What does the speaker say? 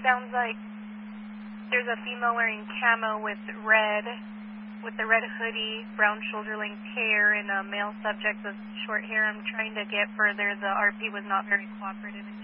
sounds like there's a female wearing camo with the red hoodie, brown shoulder-length hair, and a male subject with short hair. I'm trying to get further. The RP was not very cooperative.